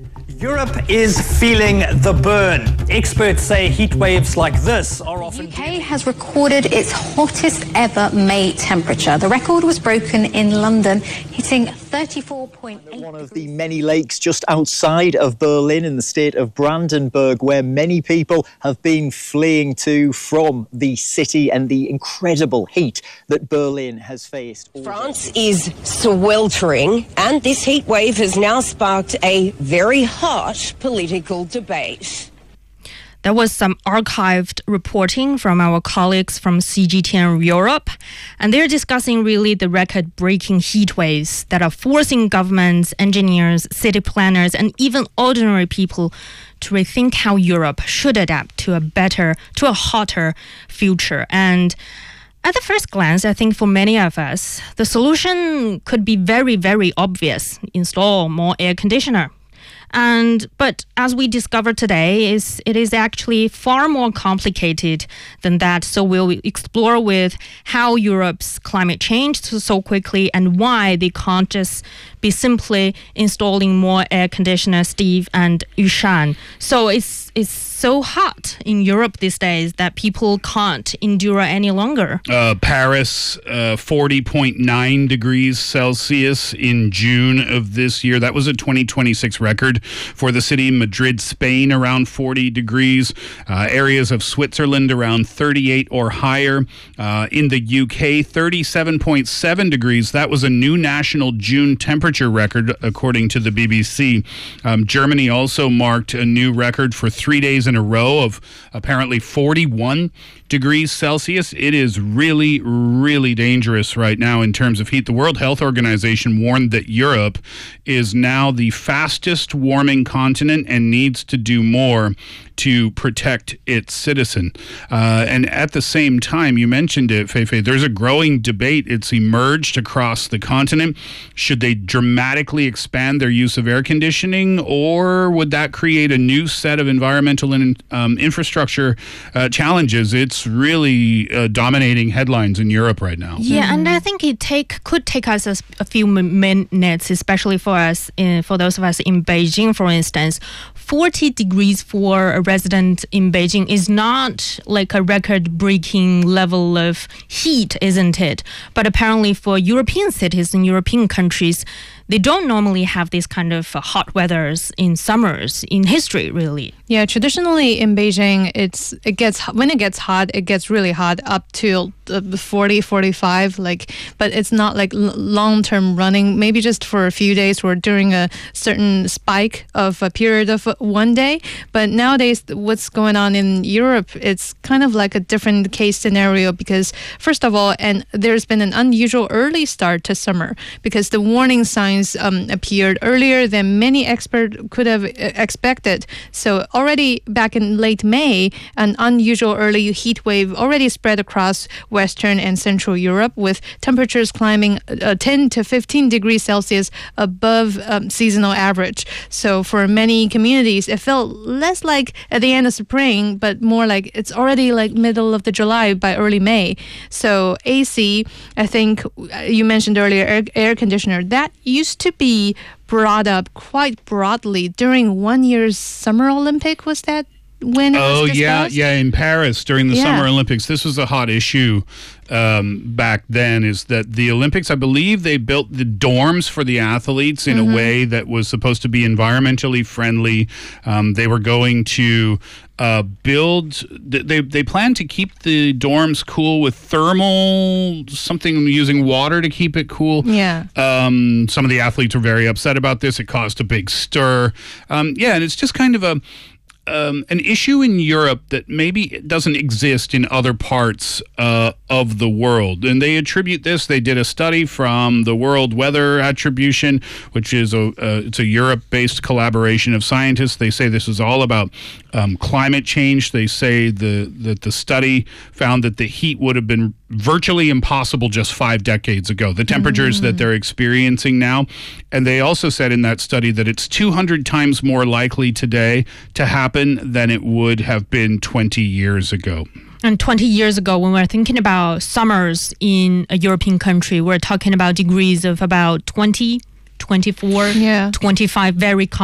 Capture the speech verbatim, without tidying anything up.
Europe is feeling the burn. Experts say heat waves like this are often... The U K has recorded its hottest ever May temperature. The record was broken in London, hitting thirty-four point eight. One of the many lakes just outside of Berlin in the state of Brandenburg, where many people have been fleeing to from the city and the incredible heat that Berlin has faced. France is sweltering, and this heat wave has now sparked a very hot political debate. There was some archived reporting from our colleagues from C G T N Europe, and they're discussing really the record-breaking heat waves that are forcing governments, engineers, city planners, and even ordinary people to rethink how Europe should adapt to a better, to a hotter future. And at the first glance, I think for many of us, the solution could be very, very obvious: install more air conditioner. And but as we discovered today, is it is actually far more complicated than that. So we'll explore with how Europe's climate changed so quickly and why they can't just be simply installing more air conditioners, Steve and Yushan. So it's it's so hot in Europe these days that people can't endure any longer. Uh, Paris, uh, forty point nine degrees Celsius in June of this year. That was a twenty twenty-six record for the city. Madrid, Spain, around forty degrees. Uh, areas of Switzerland around thirty-eight or higher. Uh, in the U K, thirty-seven point seven degrees. That was a new national June temperature record, according to the B B C. Um, Germany also marked a new record for three days in a row of apparently forty-one degrees Celsius. It is really, really dangerous right now in terms of heat. The World Health Organization warned that Europe is now the fastest warming continent and needs to do more to protect its citizen. Uh, and at the same time, you mentioned it, Feifei, there's a growing debate. It's emerged across the continent. Should they dramatically expand their use of air conditioning, or would that create a new set of environmental and um, infrastructure uh, challenges? It's really uh, dominating headlines in Europe right now. Yeah, mm-hmm. and I think it take could take us a, a few minutes, especially for us, in, for those of us in Beijing, for instance. forty degrees for a resident in Beijing is not like a record-breaking level of heat, isn't it? But apparently for European cities and European countries, they don't normally have these kind of uh, hot weathers in summers in history, really. Yeah, traditionally in Beijing, it's it gets when it gets hot, it gets really hot up to uh, forty, forty-five. Like, but it's not like l- long-term running. Maybe just for a few days or during a certain spike of a period of uh, one day. But nowadays, what's going on in Europe, it's kind of like a different case scenario because, first of all, and there's been an unusual early start to summer because the warning signs Um, appeared earlier than many experts could have expected. So already back in late May, an unusual early heat wave already spread across Western and Central Europe, with temperatures climbing uh, ten to fifteen degrees Celsius above um, seasonal average. So for many communities, it felt less like at the end of spring, but more like it's already like middle of the July by early May. So A C, I think you mentioned earlier, air, air conditioner, that used to be brought up quite broadly during one year's Summer Olympic. Was that when it oh, was discussed? yeah, yeah, in Paris during the Yeah. Summer Olympics. This was a hot issue um, back then, is that the Olympics, I believe they built the dorms for the athletes in Mm-hmm. a way that was supposed to be environmentally friendly. Um, they were going to uh, build, they, they plan to keep the dorms cool with thermal, something using water to keep it cool. Yeah. Um, some of the athletes were very upset about this. It caused a big stir. Um, yeah, and it's just kind of a, Um, an issue in Europe that maybe doesn't exist in other parts uh, of the world. And they attribute this, they did a study from the World Weather Attribution, which is a, uh, it's a Europe-based collaboration of scientists. They say this is all about um, climate change. They say the that the study found that the heat would have been virtually impossible just five decades ago, the temperatures mm. that they're experiencing now. And they also said in that study that it's two hundred times more likely today to happen than it would have been twenty years ago. And twenty years ago, when we were thinking about summers in a European country, we're talking about degrees of about twenty, twenty-four, yeah. twenty-five, very common.